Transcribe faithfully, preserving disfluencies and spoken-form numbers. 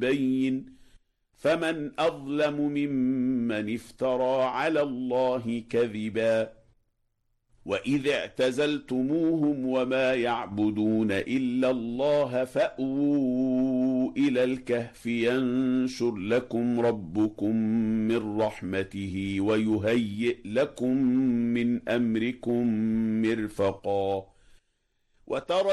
بين فمن أظلم ممن افترى على الله كذبا وإذ اعتزلتموهم وما يعبدون إلا الله فأووا إلى الكهف ينشر لكم ربكم من رحمته ويهيئ لكم من أمركم مرفقا وترى